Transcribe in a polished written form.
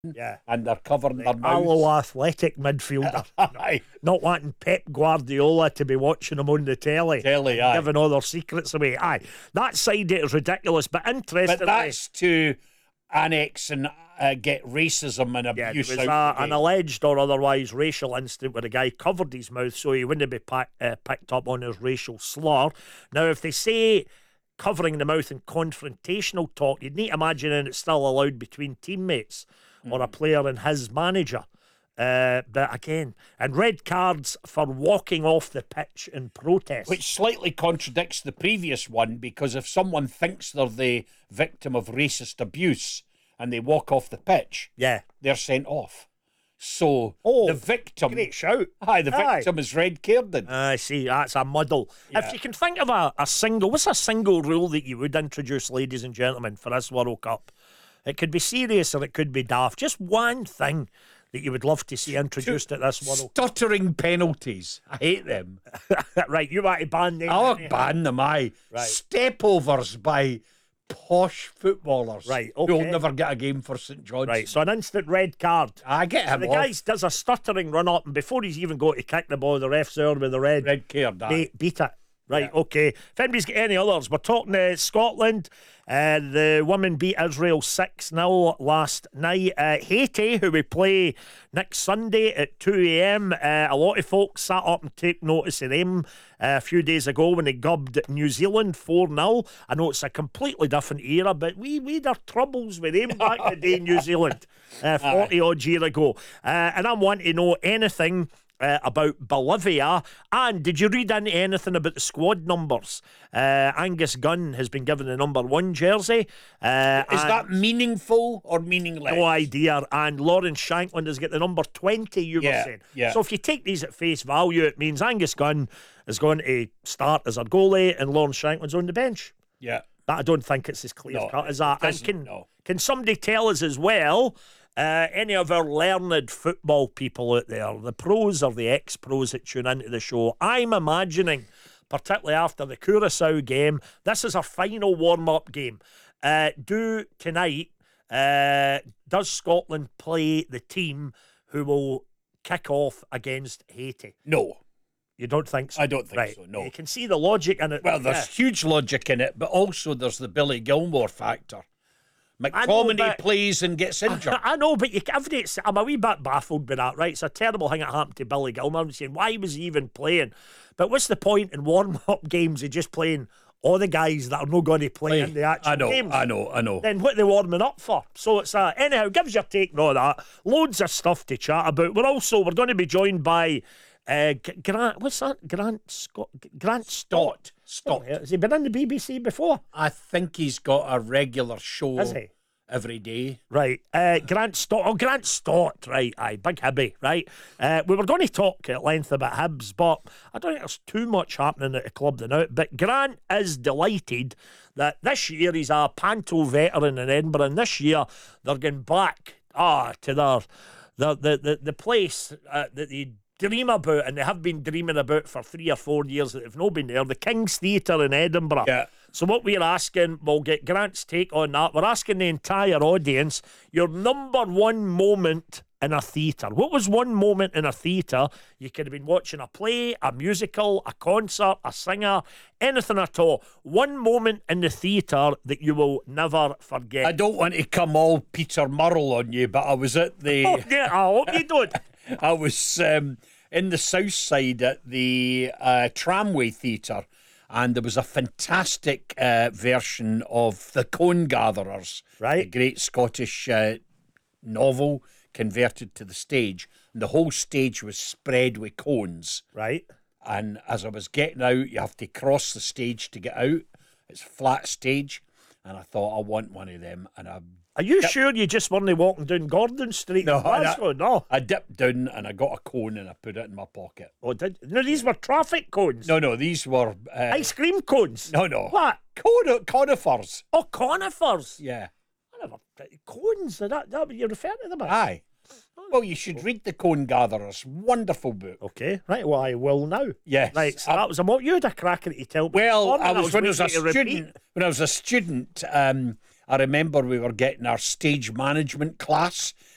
Yeah. and they're covering their Allo mouths. athletic midfielder. Aye. Not wanting Pep Guardiola to be watching them on the telly. Aye. Giving all their secrets away. Aye. That side of it is ridiculous, but interestingly. But that's to annex and get racism and Yeah, abuse there was out the an game. alleged or otherwise racial incident where a guy covered his mouth so he wouldn't be picked up on his racial slur. Now, if they say covering the mouth in confrontational talk, you'd need to imagine it's still allowed between teammates or a player and his manager. But again, and red cards for walking off the pitch in protest. Which slightly contradicts the previous one, because if someone thinks they're the victim of racist abuse and they walk off the pitch, yeah, they're sent off. So the victim, great shout. the victim is red carded. I see, that's a muddle. Yeah. If you can think of a single, what's a single rule that you would introduce, ladies and gentlemen, for this World Cup? It could be serious or it could be daft. Just one thing that you would love to see introduced at this World Cup. Stuttering penalties. I hate them. Right, you want to ban them? I'll don't you? ban them, aye. Right. Step-overs by posh footballers. Right, who'll okay. never get a game for St John's. Right, so an instant red card. I get So him the off. guy does a stuttering run up, and before he's even got to kick the ball, the ref's there with the red Red card, beat it. Right, Yeah. okay. If anybody's got any others, we're talking Scotland. The women beat Israel 6-0 last night. Haiti, who we play next Sunday at 2 a.m. A lot of folks sat up and take notice of them a few days ago when they gubbed New Zealand 4-0. I know it's a completely different era, but we had our troubles with them back in the day in New Zealand 40 odd years ago. And I'm wanting to know anything about Bolivia. And did you read into anything about the squad numbers? Angus Gunn has been given the number 1 jersey. Is that meaningful or meaningless? No idea. And Lawrence Shankland has got the number 20, you were saying. Yeah. So if you take these at face value, it means Angus Gunn is going to start as our goalie and Lawrence Shankland's on the bench. Yeah. But I don't think it's as clear cut as that. And can somebody tell us as well, any of our learned football people out there, the pros or the ex-pros that tune into the show, I'm imagining, particularly after the Curaçao game, this is our final warm-up game. Does Scotland play the team who will kick off against Haiti? No. You don't think so? I don't think so, no. You can see the logic in it. Well, there's huge logic in it, but also there's the Billy Gilmore factor. McTominay plays and gets injured. I know, but I'm a wee bit baffled by that, right? It's a terrible thing that happened to Billy Gilmore. I'm saying, why was he even playing? But what's the point in warm-up games of just playing all the guys that are not going to play in the actual games? I know. Then what are they warming up for? So it's anyhow, give us your take on all that. Loads of stuff to chat about. We're going to be joined by Grant. What's that? Grant Stott. Stott. Has he been in the BBC before? I think he's got a regular show Is he? every day. Right. Grant Stott. Oh, Grant Stott. Right. Aye. Big Hibby. Right. We were going to talk at length about Hibs, but I don't think there's too much happening at the club now. But Grant is delighted that this year he's a Panto veteran in Edinburgh, and this year they're going back to the place that they dream about, and they have been dreaming about for 3 or 4 years that they've not been there, the King's Theatre in Edinburgh. Yeah. So what we're asking, we'll get Grant's take on that. We're asking the entire audience, your number one moment in a theatre. What was one moment in a theatre? You could have been watching a play, a musical, a concert, a singer, anything at all. One moment in the theatre that you will never forget. I don't want to come all Peter Murrell on you, but I was at the... Oh, yeah, I hope you don't. I was in the south side at the Tramway Theatre, and there was a fantastic version of The Cone Gatherers, right? A great Scottish novel converted to the stage, and the whole stage was spread with cones. Right. And as I was getting out, you have to cross the stage to get out. It's a flat stage, and I thought, I want one of them, and Are you sure you just weren't walking down Gordon Street in Glasgow? No. I dipped down and I got a cone and I put it in my pocket. Oh, no, these were traffic cones. No, these were... ice cream cones. No. What? Conifers. Oh, conifers. Yeah. I never... Cones, that what you refer to them as? Aye. Well, you should read The Cone Gatherers. Wonderful book. Okay, right, well, I will now. Yes. Right, so that was a what you had a crack at it, you tell me. Well, When I was a student, I remember we were getting our stage management class,